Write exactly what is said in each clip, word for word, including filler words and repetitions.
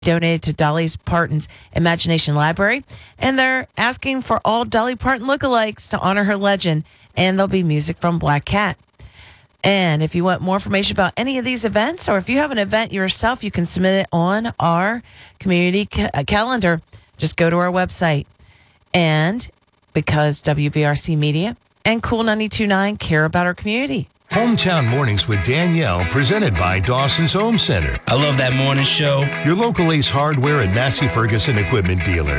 donated to Dolly Parton's Imagination Library, and they're asking for all Dolly Parton lookalikes to honor her legend, and there'll be music from Black Cat. And if you want more information about any of these events, or if you have an event yourself, you can submit it on our community ca- calendar. Just go to our website. And because W B R C Media and Cool ninety-two point nine care about our community. Hometown Mornings with Danielle, presented by Dawson's Home Center. I love that morning show. Your local Ace Hardware and Massey Ferguson equipment dealer.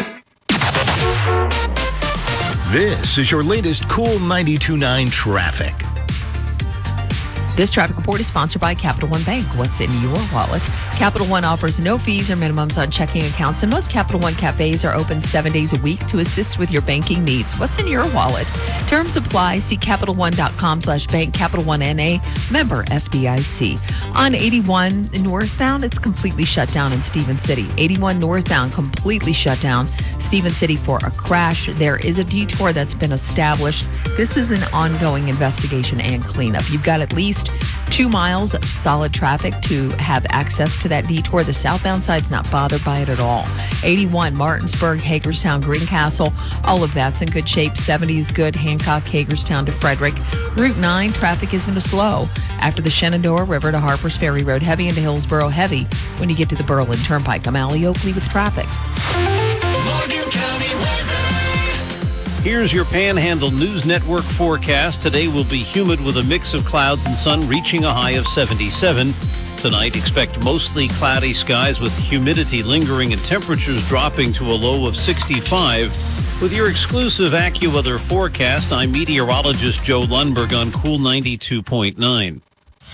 This is your latest Cool ninety-two point nine traffic. This traffic report is sponsored by Capital One Bank. What's in your wallet? Capital One offers no fees or minimums on checking accounts, and most Capital One cafes are open seven days a week to assist with your banking needs. What's in your wallet? Terms apply. See Capital One dot com slash bank. Capital One N A, member F D I C. On eighty-one northbound, it's completely shut down in Stevens City. eighty-one northbound, completely shut down. Stevens City for a crash. There is a detour that's been established. This is an ongoing investigation and cleanup. You've got at least two miles of solid traffic to have access to that detour. The southbound side's not bothered by it at all. eighty-one, Martinsburg, Hagerstown, Greencastle, all of that's in good shape. seventy is good, Hancock, Hagerstown to Frederick. Route nine, traffic is going to slow after the Shenandoah River to Harpers Ferry Road, heavy into Hillsborough, heavy when you get to the Berlin Turnpike. I'm Allie Oakley with traffic. Morgan County weather. Here's your Panhandle News Network forecast. Today will be humid with a mix of clouds and sun, reaching a high of seventy-seven. Tonight, expect mostly cloudy skies with humidity lingering and temperatures dropping to a low of sixty-five. With your exclusive AccuWeather forecast, I'm meteorologist Joe Lundberg on Cool ninety-two point nine.